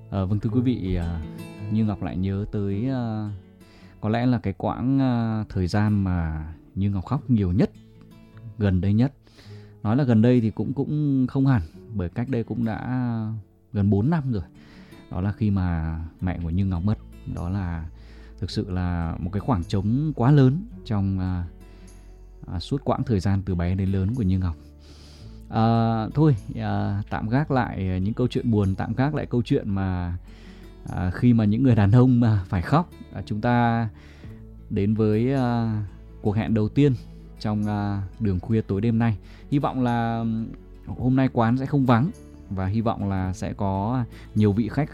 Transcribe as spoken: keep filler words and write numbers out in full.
À, vâng thưa quý vị, à, Như Ngọc lại nhớ tới à, có lẽ là cái quãng à, thời gian mà Như Ngọc khóc nhiều nhất, gần đây nhất. Nói là gần đây thì cũng cũng không hẳn, bởi cách đây cũng đã gần bốn năm rồi. Đó là khi mà mẹ của Như Ngọc mất. Đó là thực sự là một cái khoảng trống quá lớn trong à, à, suốt quãng thời gian từ bé đến lớn của Như Ngọc. À, thôi à, tạm gác lại những câu chuyện buồn, tạm gác lại câu chuyện mà à, khi mà những người đàn ông mà phải khóc. À, chúng ta đến với à, cuộc hẹn đầu tiên trong à, đường khuya tối đêm nay. Hy vọng là hôm nay quán sẽ không vắng và hy vọng là sẽ có nhiều vị khách